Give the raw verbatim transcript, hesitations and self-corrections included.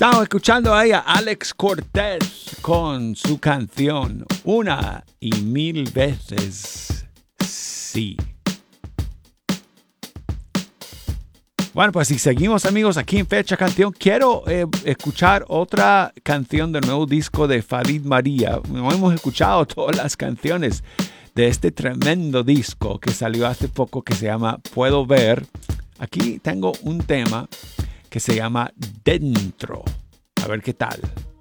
Estamos escuchando ahí a Alex Cortez con su canción Una y Mil Veces Sí. Bueno, pues si seguimos, amigos, aquí en Fecha Canción, quiero eh, escuchar otra canción del nuevo disco de Farid María. No hemos escuchado todas las canciones de este tremendo disco que salió hace poco que se llama Puedo Ver. Aquí tengo un tema que se llama Dentro. A ver qué tal.